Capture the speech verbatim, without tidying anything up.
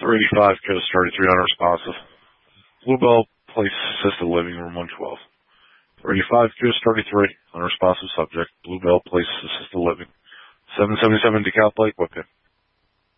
three eighty-five, Coast thirty-three unresponsive. Bluebell Place Assisted Living, Room one twelve. three eighty-five, Coast thirty-three, unresponsive subject, Bluebell Place Assisted Living, seven seventy-seven DeKalb Lake, Whitman.